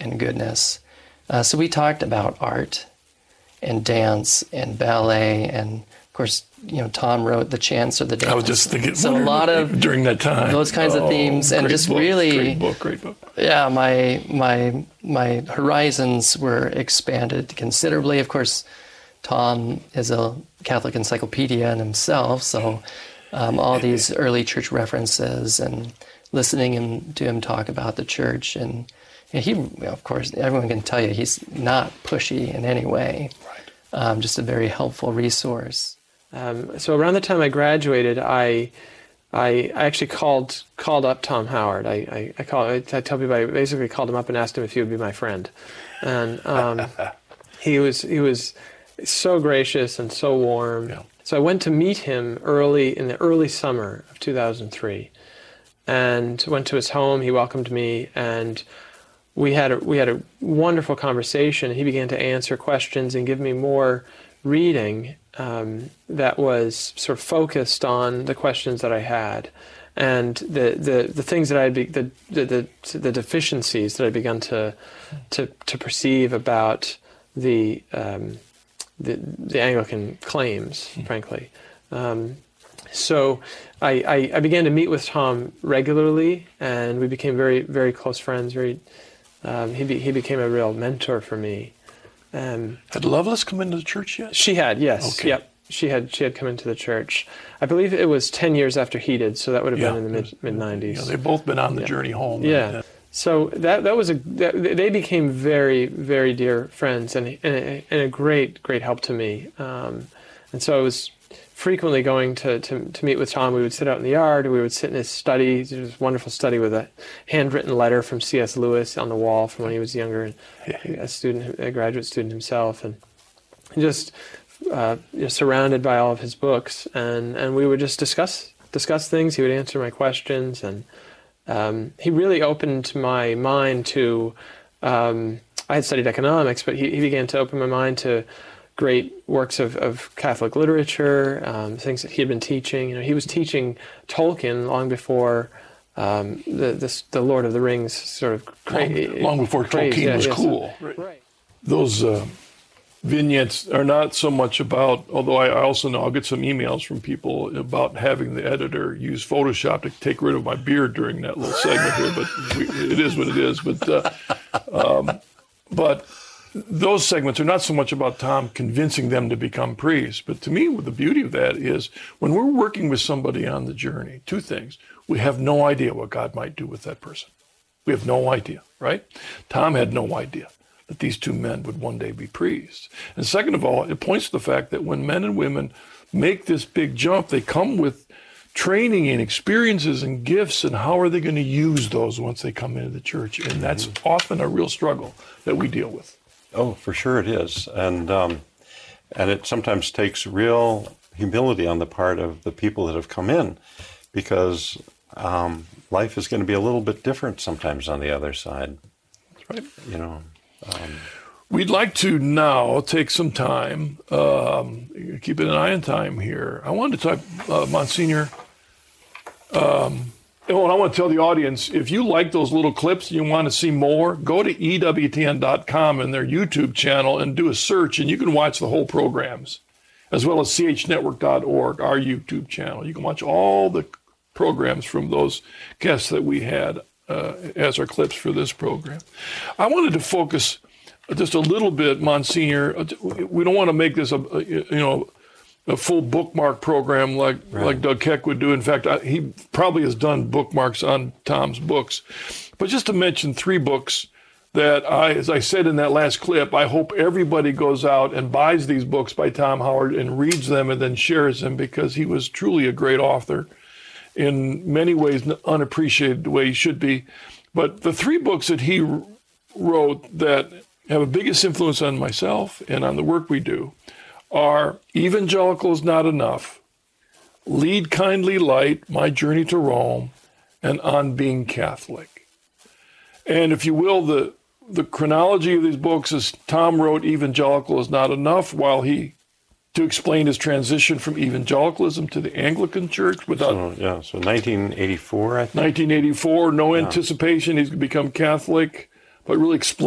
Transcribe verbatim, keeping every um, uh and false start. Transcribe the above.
and goodness. Uh, so we talked about art and dance and ballet, and of course, you know, Tom wrote The Chants of the Dance. I was just thinking, so a lot of during that time, those kinds oh, of themes, and just book, really, great book, great book. Yeah, my my my horizons were expanded considerably. Of course, Tom is a Catholic encyclopedia in himself, so um, all these early church references and listening him, to him talk about the church, and, and he, of course, everyone can tell you he's not pushy in any way. Right. Um, just a very helpful resource. Um, so around the time I graduated, I I actually called called up Tom Howard. I I, I call I tell people I basically called him up and asked him if he would be my friend, and um, he was he was so gracious and so warm. Yeah. So I went to meet him early in the early summer of two thousand three, and went to his home. He welcomed me, and we had a, we had a wonderful conversation. He began to answer questions and give me more reading um, that was sort of focused on the questions that I had, and the the, the things that I be, the, the the the deficiencies that I begun to to to perceive about the um, the, the Anglican claims, mm-hmm. frankly. Um, so I, I I began to meet with Tom regularly, and we became very very close friends. Very um, he be, he became a real mentor for me. Um, had Lovelace come into the church yet? She had, yes. Okay. Yep. She had she had come into the church. I believe it was ten years after he did, so that would have yeah. been in the mid mid nineties. Yeah, they've both been on the yeah. journey home. Yeah. And, uh, so that that was a that, they became very very dear friends, and and a, and a great great help to me. Um, and so I was frequently going to, to to meet with Tom. We would sit out in the yard. We would sit in his study. It was a wonderful study with a handwritten letter from C S Lewis on the wall from when he was younger, a student, a graduate student himself, and just uh, you know, surrounded by all of his books. And, and we would just discuss discuss things. He would answer my questions, and um, he really opened my mind to. Um, I had studied economics, but he, he began to open my mind to great works of, of Catholic literature, um, things that he had been teaching. You know, he was teaching Tolkien long before um, the, the the Lord of the Rings sort of cra- long, long before craze. Tolkien yeah, was yeah, cool. So, right. Those uh, vignettes are not so much about, although I also know I'll get some emails from people about having the editor use Photoshop to take rid of my beard during that little segment here, but we, it is what it is. But uh, um, but those segments are not so much about Tom convincing them to become priests, but to me, the beauty of that is when we're working with somebody on the journey, two things. We have no idea what God might do with that person. We have no idea, right? Tom had no idea that these two men would one day be priests. And second of all, it points to the fact that when men and women make this big jump, they come with training and experiences and gifts, and how are they going to use those once they come into the church? And that's mm-hmm. often a real struggle that we deal with. Oh, for sure it is. And um, and it sometimes takes real humility on the part of the people that have come in, because um, life is going to be a little bit different sometimes on the other side. That's right. You know. Um, We'd like to now take some time, um, keeping an eye on time here. I wanted to talk, uh, Monsignor, um, oh, and I want to tell the audience, if you like those little clips and you want to see more, go to E W T N dot com and their YouTube channel and do a search, and you can watch the whole programs, as well as C H network dot org, our YouTube channel. You can watch all the programs from those guests that we had uh, as our clips for this program. I wanted to focus just a little bit, Monsignor. We don't want to make this a, you know, a full bookmark program like right. like Doug Keck would do. In fact, I, he probably has done bookmarks on Tom's books. But just to mention three books that I, as I said in that last clip, I hope everybody goes out and buys these books by Tom Howard and reads them and then shares them, because he was truly a great author, in many ways unappreciated the way he should be. But the three books that he wrote that have the biggest influence on myself and on the work we do are Evangelical is Not Enough, Lead Kindly Light, My Journey to Rome, and On Being Catholic. And if you will, the the chronology of these books is Tom wrote Evangelical is Not Enough while he, to explain his transition from evangelicalism to the Anglican Church without... So, yeah, so nineteen eighty-four, I think. nineteen eighty-four, no yeah. anticipation he's going to become Catholic, but really explain